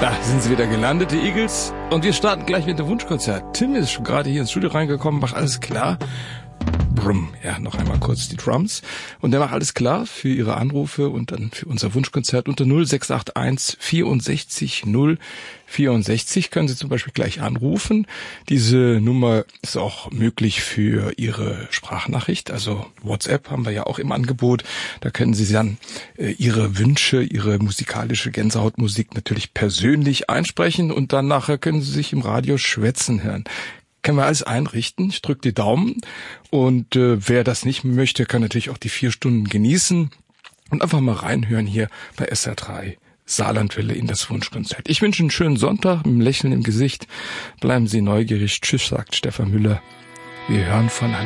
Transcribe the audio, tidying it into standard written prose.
Da sind sie wieder gelandet, die Eagles. Und wir starten gleich mit dem Wunschkonzert. Tim ist schon gerade hier ins Studio reingekommen, macht alles klar. Brumm, ja, noch einmal kurz die Drums. Und der macht alles klar für Ihre Anrufe und dann für unser Wunschkonzert unter 0681 64 064 können Sie zum Beispiel gleich anrufen. Diese Nummer ist auch möglich für Ihre Sprachnachricht, also WhatsApp haben wir ja auch im Angebot. Da können Sie dann Ihre Wünsche, Ihre musikalische Gänsehautmusik natürlich persönlich einsprechen und dann nachher können Sie sich im Radio schwätzen hören. Können wir alles einrichten. Ich drücke die Daumen. Und wer das nicht möchte, kann natürlich auch die 4 Stunden genießen und einfach mal reinhören hier bei SR3 Saarlandwelle in das Wunschkonzert. Ich wünsche einen schönen Sonntag mit einem Lächeln im Gesicht. Bleiben Sie neugierig. Tschüss, sagt Stefan Müller. Wir hören voneinander.